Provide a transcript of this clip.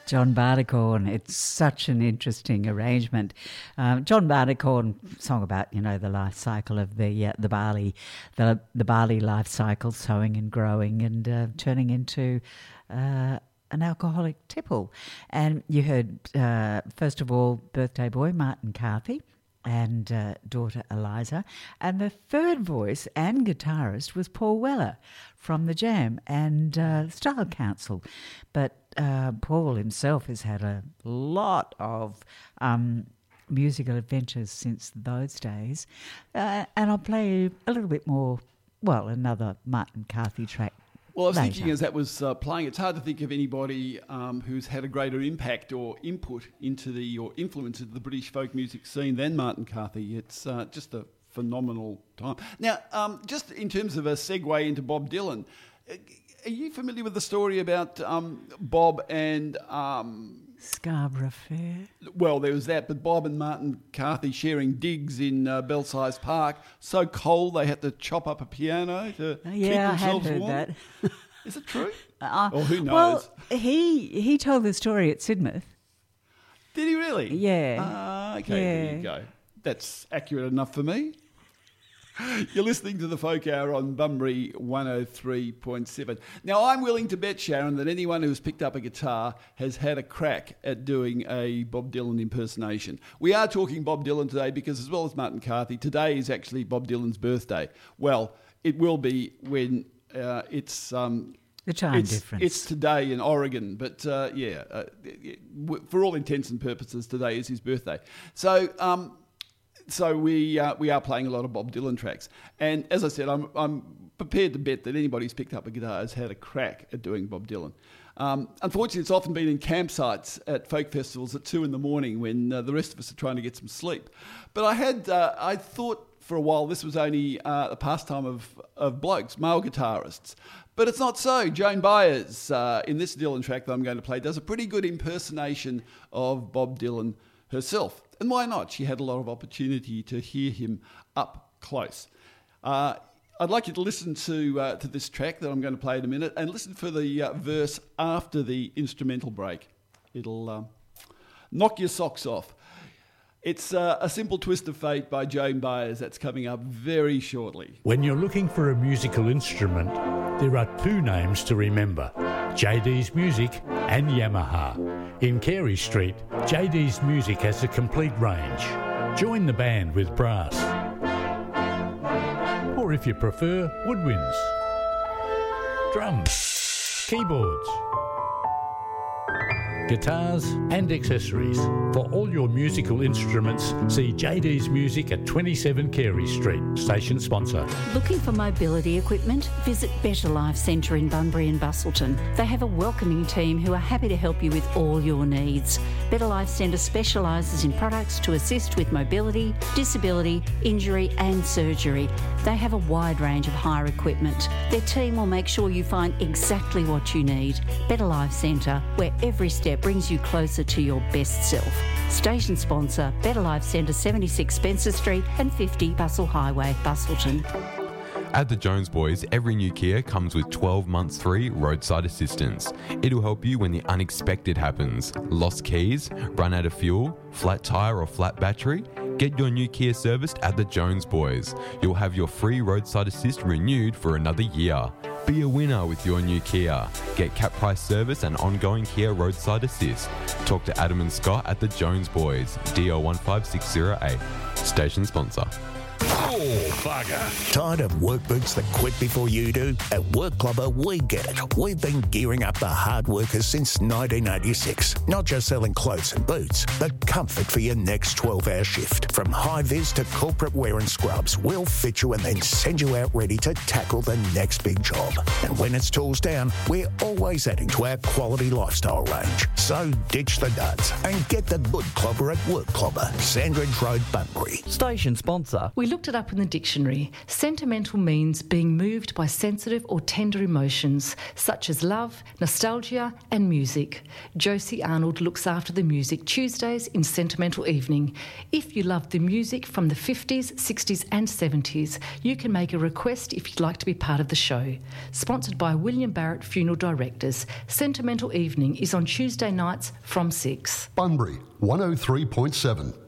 John Barleycorn. It's such an interesting arrangement. John Barleycorn, song about the life cycle of the barley, the barley life cycle, sowing and growing and turning into an alcoholic tipple. And you heard first of all birthday boy Martin Carthy and daughter Eliza, and the third voice and guitarist was Paul Weller from The Jam and Style Council. But Paul himself has had a lot of musical adventures since those days. And I'll play a little bit more, another Martin Carthy track. Well, I was later. thinking as that was playing, it's hard to think of anybody who's had a greater impact or input into or influence into the British folk music scene than Martin Carthy. It's just a phenomenal time. Now, just in terms of a segue into Bob Dylan, are you familiar with the story about Bob and... Scarborough Fair? Well, there was that, but Bob and Martin Carthy sharing digs in Belsize Park. So cold they had to chop up a piano to keep themselves warm. That. Is it true? Or who knows? Well, he told the story at Sidmouth. Did he really? Yeah. Okay, there you go. That's accurate enough for me. You're listening to the Folk Hour on Bunbury 103.7. Now, I'm willing to bet, Sharon, that anyone who's picked up a guitar has had a crack at doing a Bob Dylan impersonation. We are talking Bob Dylan today because, as well as Martin Carthy, today is actually Bob Dylan's birthday. Well, it will be when it's... The time difference. It's today in Oregon, but for all intents and purposes, today is his birthday. So we are playing a lot of Bob Dylan tracks, and as I said, I'm prepared to bet that anybody who's picked up a guitar has had a crack at doing Bob Dylan. Unfortunately, it's often been in campsites at folk festivals at 2 a.m. when the rest of us are trying to get some sleep. But I thought for a while this was only a pastime of blokes, male guitarists. But it's not so. Joan Baez, in this Dylan track that I'm going to play, does a pretty good impersonation of Bob Dylan herself. And why not? She had a lot of opportunity to hear him up close. I'd like you to listen to this track that I'm going to play in a minute and listen for the verse after the instrumental break. It'll knock your socks off. It's A Simple Twist of Fate by Joan Baez. That's coming up very shortly. When you're looking for a musical instrument, there are two names to remember: JD's Music and Yamaha. In Carey Street, JD's Music has a complete range. Join the band with brass. Or if you prefer, woodwinds, drums, keyboards, guitars and accessories. For all your musical instruments, see JD's Music at 27 Carey Street, station sponsor. Looking for mobility equipment? Visit Better Life Centre in Bunbury and Bustleton. They have a welcoming team who are happy to help you with all your needs. Better Life Centre specialises in products to assist with mobility, disability, injury and surgery. They have a wide range of hire equipment. Their team will make sure you find exactly what you need. Better Life Centre, where every step brings you closer to your best self. Station sponsor, Better Life Centre, 76 Spencer Street and 50 Bustle Highway, Bustleton. At the Jones Boys, every new Kia comes with 12 months free roadside assistance. It'll help you when the unexpected happens. Lost keys, run out of fuel, flat tyre or flat battery? Get your new Kia serviced at the Jones Boys. You'll have your free roadside assist renewed for another year. Be a winner with your new Kia. Get cap price service and ongoing Kia roadside assist. Talk to Adam and Scott at the Jones Boys, DL 15608. Station sponsor. Oh, bugger. Tired of work boots that quit before you do? At Work Clubber, we get it. We've been gearing up the hard workers since 1986. Not just selling clothes and boots, but comfort for your next 12-hour shift. From high-vis to corporate wear and scrubs, we'll fit you and then send you out ready to tackle the next big job. And when it's tools down, we're always adding to our quality lifestyle range. So ditch the duds and get the good clobber at Work Clubber, Sandridge Road, Bunbury. Station sponsor. We looked at it up in the dictionary. Sentimental means being moved by sensitive or tender emotions, such as love, nostalgia and music. Josie Arnold looks after the music Tuesdays in Sentimental Evening. If you love the music from the 50s, 60s and 70s, you can make a request if you'd like to be part of the show. Sponsored by William Barrett Funeral Directors. Sentimental Evening is on Tuesday nights from 6. Bunbury 103.7.